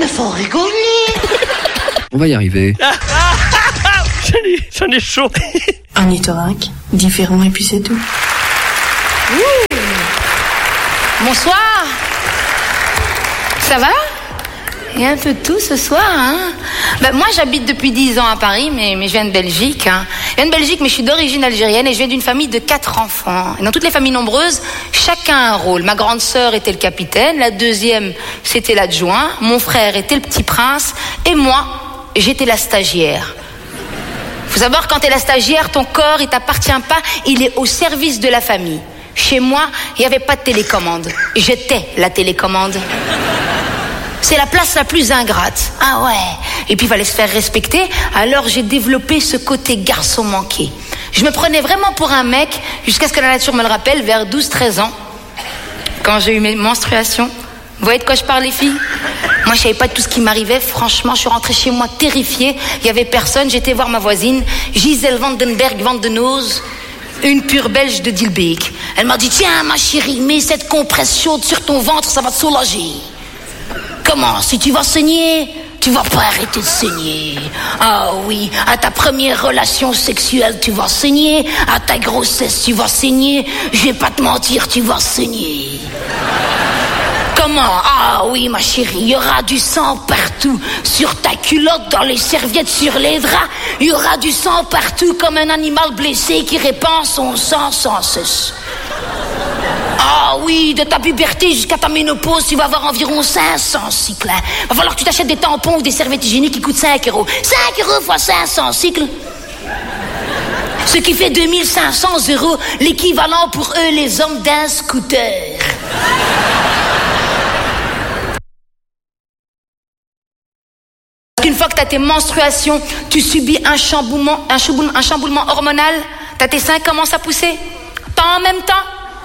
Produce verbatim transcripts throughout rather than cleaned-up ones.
Mais faut rigoler. On va y arriver. J'en ai, j'en ai chaud. Un ornithorynque, différent et puis c'est tout. Ouh. Bonsoir. Ça va? Il y a un peu de tout ce soir, hein? Ben, moi, j'habite depuis dix ans à Paris, mais, mais je viens de Belgique. Hein. Je viens de Belgique, mais je suis d'origine algérienne et je viens d'une famille de quatre enfants. Et dans toutes les familles nombreuses, chacun a un rôle. Ma grande sœur était le capitaine, la deuxième, c'était l'adjoint, mon frère était le petit prince, et moi, j'étais la stagiaire. Faut savoir, quand t'es la stagiaire, ton corps, il t'appartient pas, il est au service de la famille. Chez moi, il n'y avait pas de télécommande. J'étais la télécommande. C'est la place la plus ingrate. Ah ouais. Et puis il fallait se faire respecter. Alors j'ai développé ce côté garçon manqué. Je me prenais vraiment pour un mec jusqu'à ce que la nature me le rappelle vers douze treize ans. Quand j'ai eu mes menstruations. Vous voyez de quoi je parle, les filles? Moi, je savais pas de tout ce qui m'arrivait. Franchement, je suis rentrée chez moi terrifiée. Il y avait personne. J'étais voir ma voisine, Gisèle Vandenberg Vandenose, une pure belge de Dilbeek. Elle m'a dit, tiens, ma chérie, mets cette compresse chaude sur ton ventre, ça va te soulager. Comment? Si tu vas saigner, tu vas pas arrêter de saigner. Ah oui, à ta première relation sexuelle, tu vas saigner. À ta grossesse, tu vas saigner. Je vais pas te mentir, tu vas saigner. Comment? Ah oui, ma chérie, il y aura du sang partout. Sur ta culotte, dans les serviettes, sur les draps. Il y aura du sang partout comme un animal blessé qui répand son sang sans cesse. Ah oui, de ta puberté jusqu'à ta ménopause, tu vas avoir environ cinq cents cycles. Hein. Va falloir que tu t'achètes des tampons ou des serviettes hygiéniques qui coûtent cinq euros. cinq euros fois cinq cents cycles. Ce qui fait deux mille cinq cents euros, l'équivalent pour eux, les hommes, d'un scooter. Une fois que tu as tes menstruations, tu subis un chamboulement, un chamboulement, un chamboulement hormonal. Tu as tes seins qui commencent à pousser. Pas en même temps.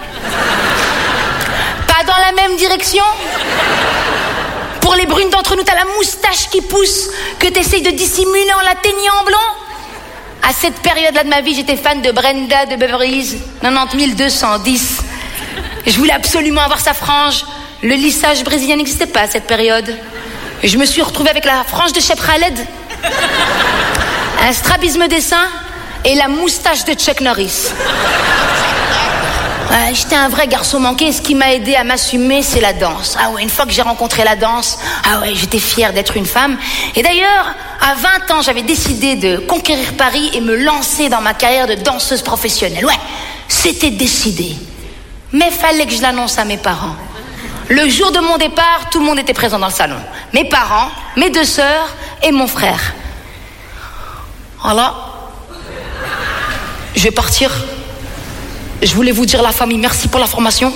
Pas dans la même direction. Pour les brunes d'entre nous, tu as la moustache qui pousse, que tu essayes de dissimuler en la teignant en blanc. À cette période-là de ma vie, j'étais fan de Brenda de Beverly Hills, quatre-vingt-dix mille deux cent dix. Je voulais absolument avoir sa frange. Le lissage brésilien n'existait pas à cette période. Je me suis retrouvée avec la frange de Shep Khaled, un strabisme des seins et la moustache de Chuck Norris. Ouais, j'étais un vrai garçon manqué. Ce qui m'a aidé à m'assumer, c'est la danse. Ah ouais, une fois que j'ai rencontré la danse, ah ouais, j'étais fière d'être une femme. Et d'ailleurs, à vingt ans, j'avais décidé de conquérir Paris et me lancer dans ma carrière de danseuse professionnelle. Ouais, c'était décidé. Mais fallait que je l'annonce à mes parents. Le jour de mon départ, tout le monde était présent dans le salon. Mes parents, mes deux sœurs et mon frère. Voilà. Je vais partir. Je voulais vous dire, la famille, merci pour la formation.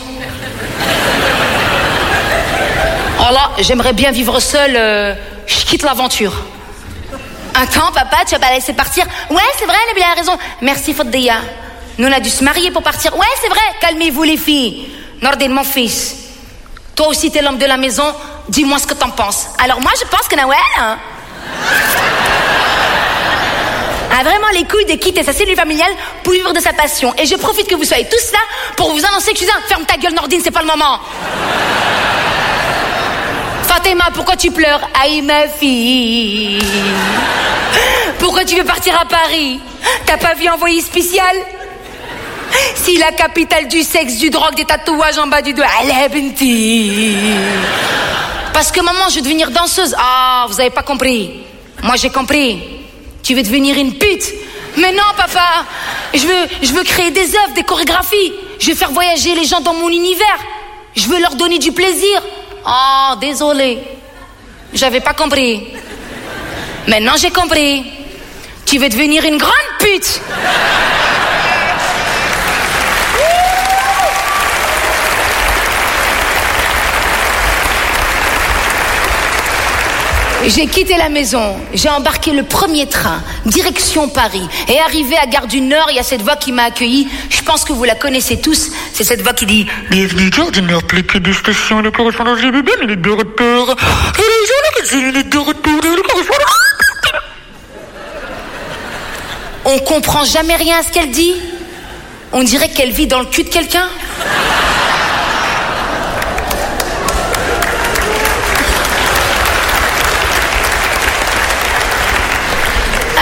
Voilà, j'aimerais bien vivre seule. Euh, je quitte l'aventure. Attends, papa, tu vas pas laisser partir? Ouais, c'est vrai, elle a raison. Merci, Foddeya. Nous, on a dû se marier pour partir. Ouais, c'est vrai. Calmez-vous, les filles. Nordine, mon fils. Toi aussi, t'es l'homme de la maison. Dis-moi ce que t'en penses. Alors moi, je pense que Noël... Hein, a vraiment les couilles de quitter sa cellule familiale pour vivre de sa passion. Et je profite que vous soyez tous là pour vous annoncer que je suis un... Ferme ta gueule, Nordine, c'est pas le moment. Fatima, pourquoi tu pleures? Aïe, ma fille. Pourquoi tu veux partir à Paris? T'as pas vu Envoyé spécial? Si la capitale du sexe, du drogue, des tatouages en bas du doigt. Allez, Benti. Parce que maman, je veux devenir danseuse. Ah, vous avez pas compris. Moi, j'ai compris. Tu veux devenir une pute? Mais non, papa. Je veux, je veux créer des œuvres, des chorégraphies. Je veux faire voyager les gens dans mon univers. Je veux leur donner du plaisir. Oh, désolé. J'avais pas compris. Maintenant, j'ai compris. Tu veux devenir une grande pute. J'ai quitté la maison, j'ai embarqué le premier train, direction Paris. Et arrivé à Gare du Nord, il y a cette voix qui m'a accueilli. Je pense que vous la connaissez tous. C'est cette voix qui dit « Bienvenue, Gare du Nord, plaqué de station, le correspondant G B B, minute de retour. Et les gens, c'est minute de retour, le correspondant... » On comprend jamais rien à ce qu'elle dit. On dirait qu'elle vit dans le cul de quelqu'un.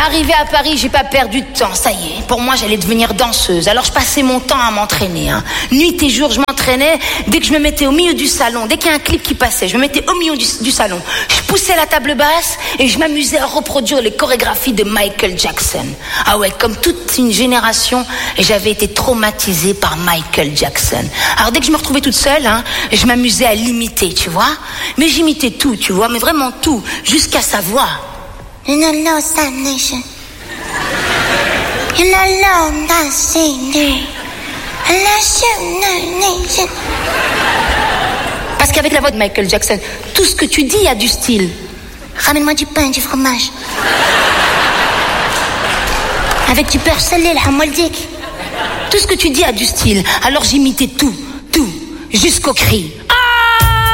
Arrivée à Paris, j'ai pas perdu de temps, ça y est. Pour moi, j'allais devenir danseuse. Alors je passais mon temps à m'entraîner. Hein. Nuit et jour, je m'entraînais. Dès que je me mettais au milieu du salon, dès qu'il y a un clip qui passait, je me mettais au milieu du, du salon. Je poussais la table basse et je m'amusais à reproduire les chorégraphies de Michael Jackson. Ah ouais, comme toute une génération, j'avais été traumatisée par Michael Jackson. Alors dès que je me retrouvais toute seule, hein, je m'amusais à l'imiter, tu vois. Mais j'imitais tout, tu vois, mais vraiment tout, jusqu'à sa voix. You know, lost that nation. You know, lost that city. Unless you know nation. Parce qu'avec la voix de Michael Jackson, tout ce que tu dis a du style. Ramène-moi du pain, du fromage. Avec du beurre salé, la hamoldik. Tout ce que tu dis a du style. Alors j'imitais tout, tout, jusqu'au cri.